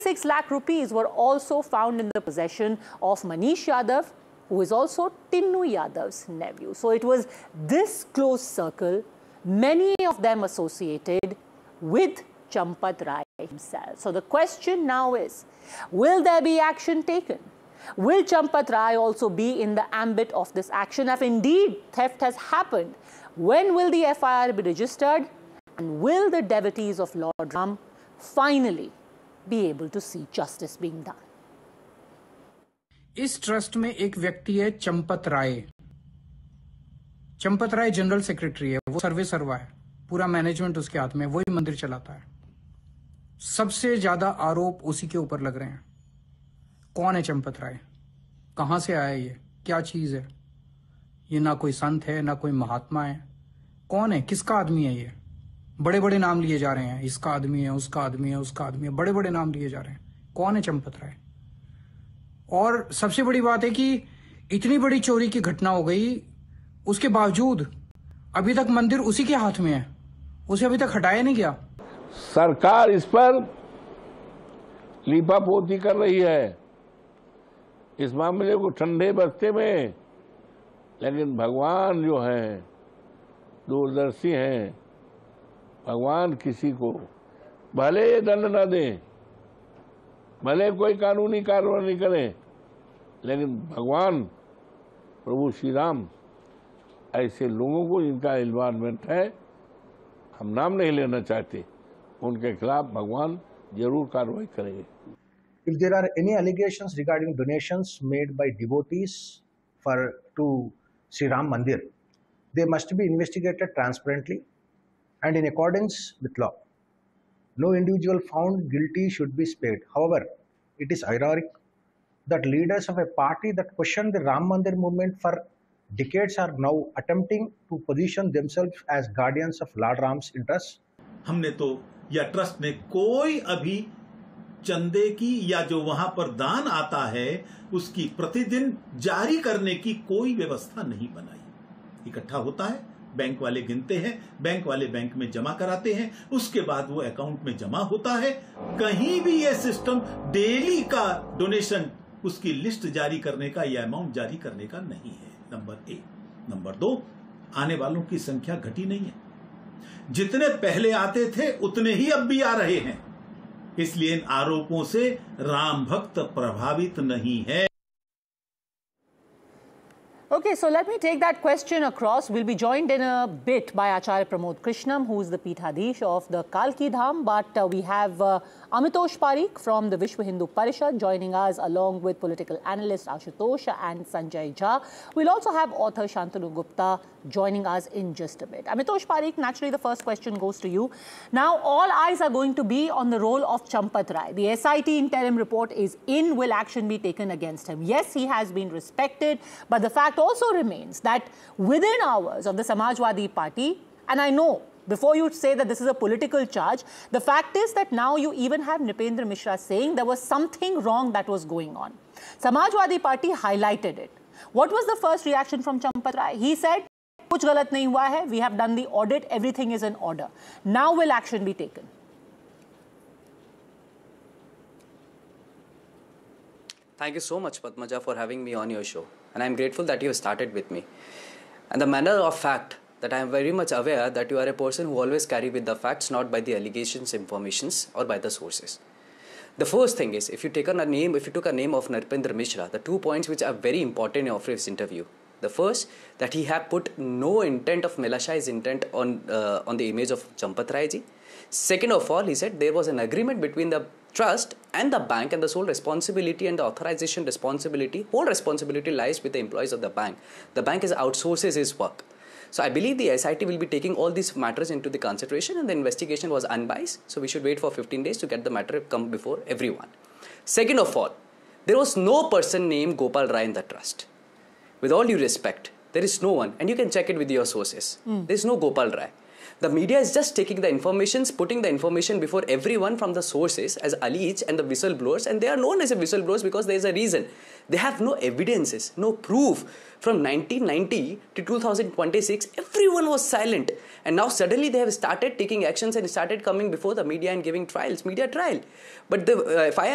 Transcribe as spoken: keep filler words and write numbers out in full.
six lakh rupees were also found in the possession of Manish Yadav, who is also Tinnu Yadav's nephew. So it was this close circle, many of them associated with Champat Rai himself. So the question now is, will there be action taken? Will Champat Rai also be in the ambit of this action? If indeed theft has happened, when will the F I R be registered? And will the devotees of Lord Ram finally be able to see justice being done? इस trust में एक व्यक्ति है Champat Rai. Champat Rai general secretary है, वो सर्वे सर्वा है, पूरा मैनेजमेंट उसके हाथ में, वही मंदिर चलाता है। सबसे ज्यादा आरोप उसी के ऊपर लग रहे हैं। कौन है चंपत राय? कहां से आया ये? क्या चीज है ये? ना कोई संत है, ना कोई महात्मा है। कौन है? किसका आदमी है ये? बड़े बड़े नाम लिए जा रहे हैं, इसका आदमी है, उसका आदमी है, उसका आदमी है, बड़े बड़े नाम लिए जा रहे हैं। कौन है चंपत राय? और सबसे बड़ी बात है कि इतनी बड़ी चोरी की घटना हो गई, उसके बावजूद अभी तक मंदिर उसी के हाथ में है, उसे अभी तक हटाया नहीं गया। सरकार इस पर लीपापोती कर रही है, इस मामले को ठंडे बस्ते में। लेकिन भगवान जो है दूरदर्शी हैं, भगवान किसी को भले दंड न दें, भले कोई कानूनी कार्रवाई नहीं करें, लेकिन भगवान प्रभु श्री राम ऐसे लोगों को जिनका इन्वॉल्वमेंट है, हम नाम नहीं लेना चाहते, उनके खिलाफ भगवान जरूर कार्रवाई करेंगे। If there are any allegations regarding donations made by devotees for to Sri Ram Mandir, they must be investigated transparently and in accordance with law. No individual found guilty should be spared. However, it is ironic that leaders of a party that questioned the Ram Mandir movement for decades are now attempting to position themselves as guardians of Lord Ram's interests. हमने तो या trust ने कोई अभी चंदे की या जो वहां पर दान आता है उसकी प्रतिदिन जारी करने की कोई व्यवस्था नहीं बनाई। इकट्ठा होता है, बैंक वाले गिनते हैं, बैंक वाले बैंक में जमा कराते हैं, उसके बाद वो अकाउंट में जमा होता है। कहीं भी ये सिस्टम डेली का डोनेशन उसकी लिस्ट जारी करने का या अमाउंट जारी करने का नहीं है। नंबर एक। नंबर दो, आने वालों की संख्या घटी नहीं है, जितने पहले आते थे उतने ही अब भी आ रहे हैं। इसलिए इन आरोपों से राम भक्त प्रभावित नहीं है। Okay, so let me take that question across. We'll be joined in a bit by Acharya Pramod Krishnam, who is the Peethadhish of the Kalki Dham. But uh, we have uh, Amitosh Parikh from the Vishwa Hindu Parishad joining us, along with political analyst Ashutosh and Sanjay Jha. We'll also have author Shantanu Gupta joining us in just a bit. Amitosh Parikh, naturally the first question goes to you. Now, all eyes are going to be on the role of Champat Rai. The S I T interim report is in. Will action be taken against him? Yes, he has been respected, but the fact also remains that within hours of the Samajwadi Party, and I know before you say that this is a political charge, the fact is that now you even have Nripendra Mishra saying there was something wrong that was going on. Samajwadi Party highlighted it. What was the first reaction from Champat Rai? He said, kuch galat nahi hua hai, we have done the audit, everything is in order. Now will action be taken? Thank you so much, Padmaja, for having me on your show. And I'm grateful that you have started with me. And the manner of fact that I am very much aware that you are a person who always carry with the facts, not by the allegations, informations, or by the sources. The first thing is, if you take a name, if you took a name of Nripendra Mishra, the two points which are very important of his interview. The first, that he had put no intent of malicious intent on uh, on the image of Champat Rai ji. Second of all, he said there was an agreement between the trust and the bank, and the sole responsibility and the authorization responsibility, whole responsibility lies with the employees of the bank. The bank is outsources his work. So I believe the S I T will be taking all these matters into the consideration, and the investigation was unbiased. So we should wait for fifteen days to get the matter come before everyone. Second of all, there was no person named Gopal Rai in the trust. With all due respect, there is no one, and you can check it with your sources. Mm. There is no Gopal Rai. The media is just taking the information, putting the information before everyone from the sources as alleged and the whistleblowers, and they are known as a whistleblowers because there is a reason. They have no evidences, no proof. From nineteen ninety to two thousand twenty-six, everyone was silent. And now suddenly they have started taking actions and started coming before the media and giving trials, media trial. But the uh, F I R